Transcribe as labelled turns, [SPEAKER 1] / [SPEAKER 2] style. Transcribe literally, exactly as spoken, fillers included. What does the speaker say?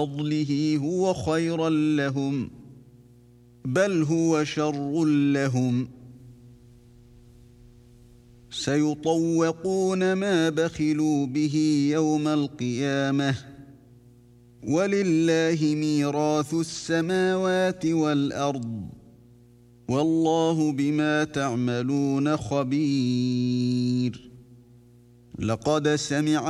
[SPEAKER 1] فضله هو خيرا لهم بل هو شر لهم سيطوقون ما بخلوا به يوم القيامة ولله ميراث السماوات والأرض والله بما تعملون خبير. لقد سمع